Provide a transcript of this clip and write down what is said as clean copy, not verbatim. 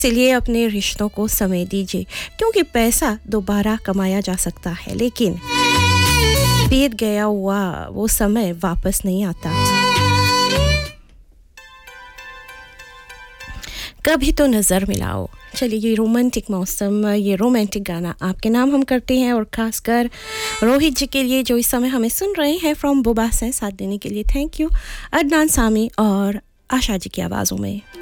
इसलिए अपने रिश्तों को समय दीजिए क्योंकि पैसा दोबारा कमाया जा सकता है लेकिन बीत गया हुआ वो समय वापस नहीं आता। कभी तो नज़र मिलाओ। चलिए ये रोमांटिक मौसम, ये रोमांटिक गाना आपके नाम हम करते हैं और खासकर रोहित जी के लिए जो इस समय हमें सुन रहे हैं फ्रॉम बुबा से साथ देने के लिए थैंक यू। अदनान सामी और आशा जी की आवाज़ों में।